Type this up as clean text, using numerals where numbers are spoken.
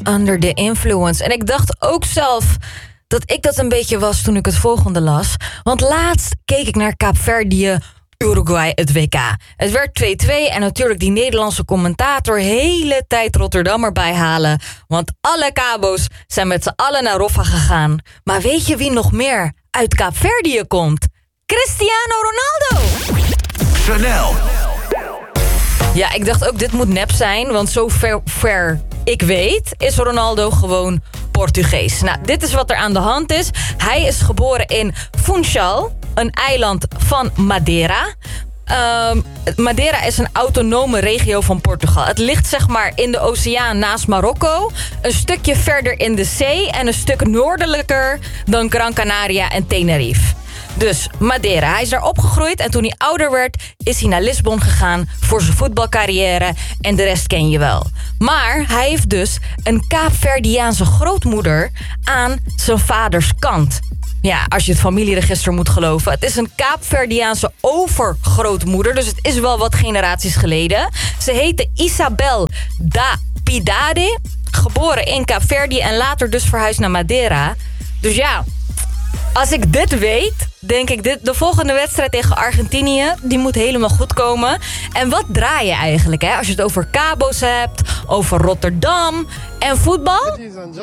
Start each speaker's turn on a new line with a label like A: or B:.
A: under the influence. En ik dacht ook zelf dat ik dat een beetje was toen ik het volgende las. Want laatst keek ik naar Kaapverdië, Uruguay, het WK. Het werd 2-2 en natuurlijk die Nederlandse commentator hele tijd Rotterdam erbij halen. Want alle Cabo's zijn met z'n allen naar Roffa gegaan. Maar weet je wie nog meer uit Kaapverdië komt? Cristiano Ronaldo!
B: Chanel.
A: Ja, ik dacht ook dit moet nep zijn, want zover ik weet is Ronaldo gewoon Portugees. Nou, dit is wat er aan de hand is. Hij is geboren in Funchal, een eiland van Madeira. Madeira is een autonome regio van Portugal. Het ligt zeg maar in de oceaan naast Marokko, een stukje verder in de zee en een stuk noordelijker dan Gran Canaria en Tenerife. Dus Madeira, hij is daar opgegroeid en toen hij ouder werd is hij naar Lissabon gegaan voor zijn voetbalcarrière en de rest ken je wel. Maar hij heeft dus een Kaapverdiaanse grootmoeder aan zijn vaders kant. Ja, als je het familieregister moet geloven. Het is een Kaapverdiaanse overgrootmoeder, dus het is wel wat generaties geleden. Ze heette Isabel da Piedade, geboren in Kaapverdië en later dus verhuisd naar Madeira. Dus ja, als ik dit weet, denk ik de volgende wedstrijd tegen Argentinië, die moet helemaal goed komen. En wat draai je eigenlijk, hè? Als je het over Cabo's hebt, over Rotterdam en voetbal?